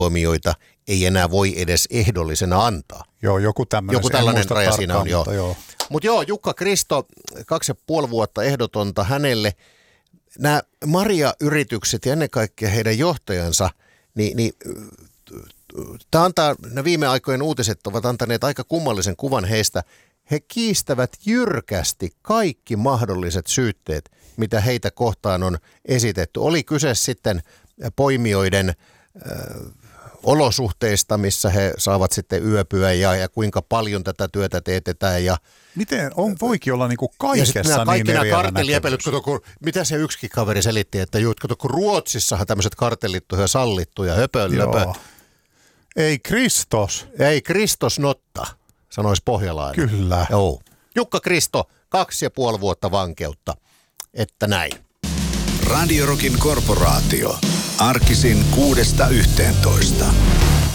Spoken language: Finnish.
tuomioita ei enää voi edes ehdollisena antaa. Joo, joku tällainen raja siinä on, joo. Mutta joo, Jukka Kristo, 2,5 vuotta ehdotonta hänelle. Nämä Maria-yritykset ja ennen kaikkea heidän johtajansa, tämä antaa, nämä viime aikojen uutiset ovat antaneet aika kummallisen kuvan heistä. He kiistävät jyrkästi kaikki mahdolliset syytteet, mitä heitä kohtaan on esitetty. Oli kyse sitten poimijoiden olosuhteista, missä he saavat sitten yöpyä ja kuinka paljon tätä työtä teetetään. Miten voikin olla niinku kaikessa ja niin kaikki nämä eriävä kartelliepäilyt, mitä se yksikin kaveri selitti, että kun Ruotsissahan tämmöiset kartellit on sallittuja, höpö. Ei Kristos notta, sanoisi pohjalainen. Kyllä. Joo. Jukka Kristo, 2,5 vuotta vankeutta, että näin. Radio Rockin korporaatio. Arkisin 6–11.